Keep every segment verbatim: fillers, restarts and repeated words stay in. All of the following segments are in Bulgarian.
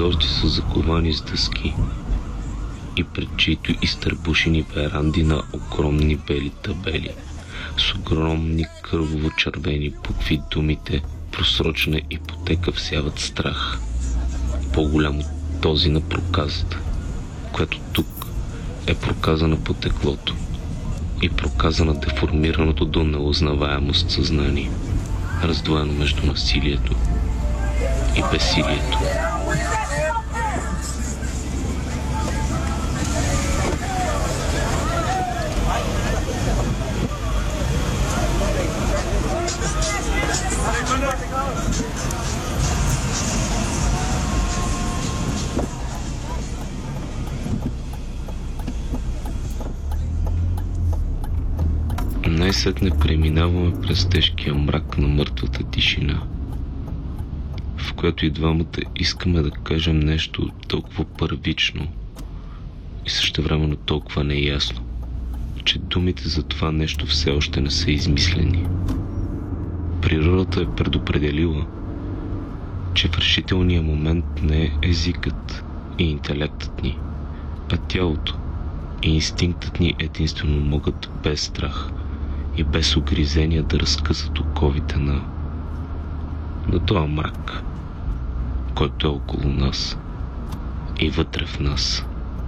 прозорци са заковани с дъски и пред чието изтърбушени веранди на огромни бели табели с огромни кърваво-червени букви думите "Просрочена ипотека" всяват страх, по-голям от този на проказата, която тук е проказана по теглото и проказана деформираното до неузнаваемост съзнание, раздвоено между насилието и безсилието. Най-сетне преминаваме през тежкия мрак на мъртвата тишина, в която и двамата искаме да кажем нещо толкова първично и същевременно толкова неясно, че думите за това нещо все още не са измислени. Природата е предопределила, че в решителния момент не е езикът и интелектът ни, а тялото и инстинктът ни единствено могат без страх и без огризения да разкъсат оковите на на този мрак, който е около нас и вътре в нас.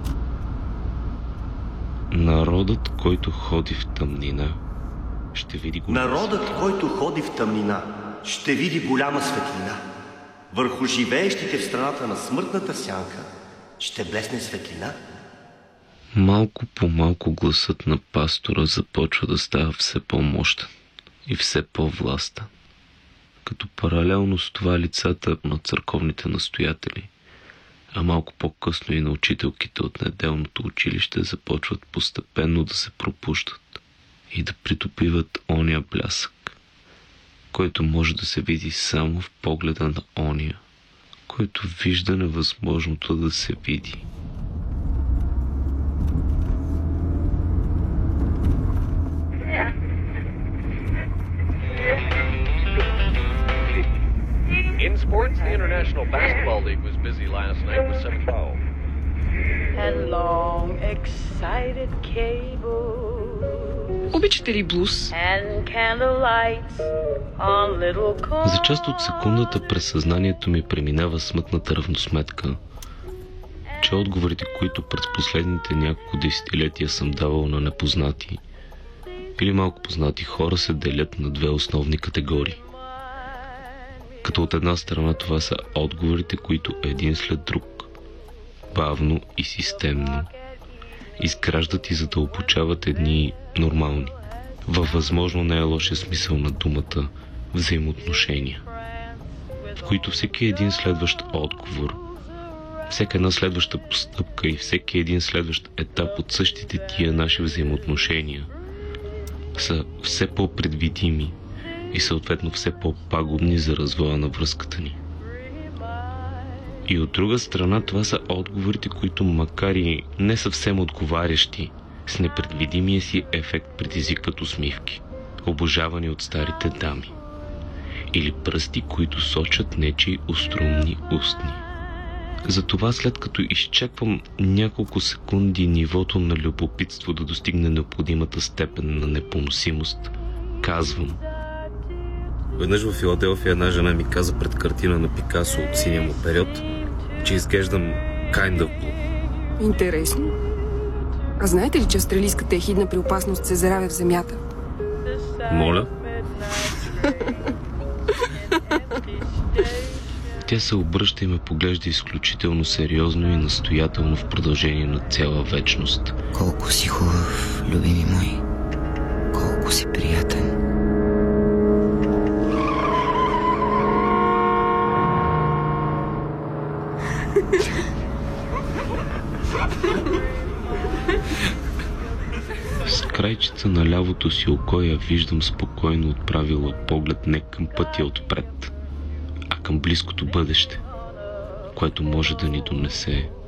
Народът, който ходи в тъмнина, ще види голяма Народът, светлина. който ходи в тъмнина, ще види голяма светлина. Върху живеещите в страната на смъртната сянка ще блесне светлина. Малко по малко гласът на пастора започва да става все по-мощен и все по-властен. Като паралелно с това лицата на църковните настоятели, а малко по-късно и на учителките от неделното училище започват постепенно да се пропущат и да придобиват ония блясък, който може да се види само в погледа на ония, който вижда невъзможното да се види. In sports, the International Basketball League was busy last night with some foul. And long excited cables. Обичате ли блуз? And candlelights on little corners. За част от секундата през съзнанието ми преминава смътната равносметка, че отговорите, които през последните няколко десетилетия съм давал на непознати или малко познати хора, се делят на две основни категории. Като от една страна това са отговорите, които един след друг, бавно и системно, изграждат и задълбочават едни нормални, във възможно най-лошия смисъл на думата, взаимоотношения, в които всеки един следващ отговор, всяка една следваща постъпка и всеки един следващ етап от същите тия наши взаимоотношения са все по-предвидими и съответно все по-пагубни за развоя на връзката ни. И от друга страна това са отговорите, които макар и не съвсем отговарящи, с непредвидимия си ефект предизвикват усмивки, обожавани от старите дами, или пръсти, които сочат нечии остроумни устни. Затова след като изчаквам няколко секунди нивото на любопитство да достигне необходимата степен на непоносимост, казвам: веднъж в Филаделфия една жена ми каза пред картина на Пикасо от синия му период, че изглеждам kind of blue. Интересно. А знаете ли, че австралийската ехидна при опасност се заравя в земята? Моля? Тя се обръща и ме поглежда изключително сериозно и настоятелно в продължение на цяла вечност. Колко си хубав, любими мой. Колко си приятен. С крайчица на лявото си око я виждам спокойно отправила поглед не към пътя отпред, а към близкото бъдеще, което може да ни донесе